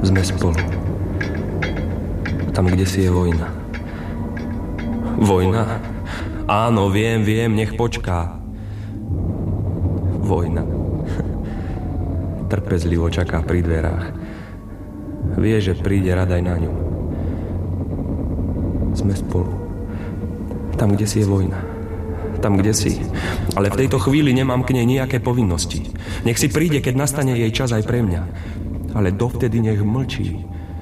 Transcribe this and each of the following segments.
Sme spolu. Tam, kde si je vojna. Vojna? Áno, viem, nech počká. Vojna. Trpezlivo čaká pri dverách. Vie, že príde rad aj na ňu. Sme spolu. Tam, kde si je vojna. Tam, kde si. Ale v tejto chvíli nemám k nej nejaké povinnosti. Nech si príde, keď nastane jej čas aj pre mňa. Ale dovtedy nech mlčí.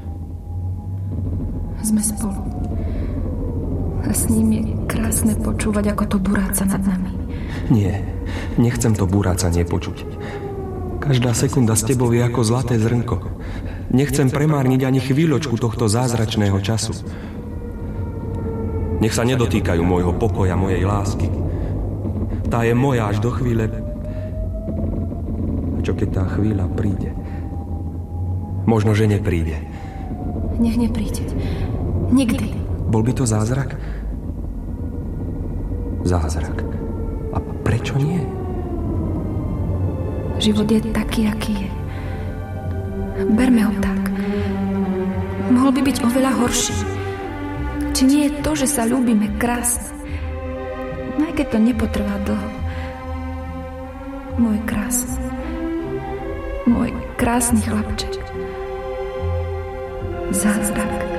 Sme spolu. A s ním je krásne počúvať, ako to buráca nad nami. Nie, nechcem to burácanie počuť. Každá sekunda s tebou je ako zlaté zrnko. Nechcem premárniť ani chvíľočku tohto zázračného času. Nech sa nedotýkajú môjho pokoja, mojej lásky. Tá je moja až do chvíle. A čo keď tá chvíľa príde? Možno, že nepríde. Nech nepríde. Nikdy. Bol by to zázrak? Zázrak. A prečo nie? Život je taký, aký je. Berme ho tak. Mohol by byť oveľa horší. Či nie je to, že sa ľúbime, krásne? Aj keď to nepotrvá dlho. Môj krásny chlapček. Zázrak.